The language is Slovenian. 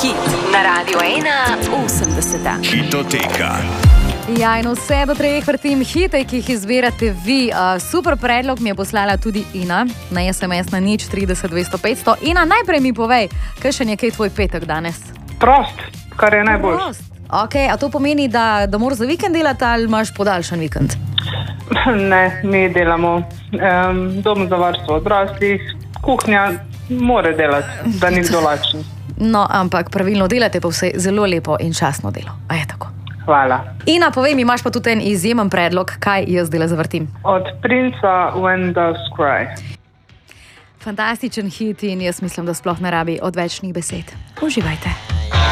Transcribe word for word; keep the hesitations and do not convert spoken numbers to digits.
Hit na Radio ena osemdeseta. Hitoteka. Ja, in vse do treh vrtim hite, ki jih izbirate vi. Uh, super predlog mi je poslala tudi Ina na es em es na nič trideset dvesto petsto. Ina, najprej mi povej, kaj še nekaj tvoj petek danes? Prost, kar je najboljš. Prost. Ok, a to pomeni, da, da moraš za vikend delati ali imaš podaljšan vikend? Ne, mi delamo um, dom za varstvo odraslih, kuhnja mora delati, da ni dolačen. No, ampak pravilno delate pa vse zelo lepo in častno delo. A je tako? Hvala. Ina, povej mi, imaš pa tudi en izjemen predlog, kaj jaz zdaj zavrtim? Od Princa When Doves Cry. Fantastičen hit in jaz mislim, da sploh ne rabi odvečnih besed. Uživajte.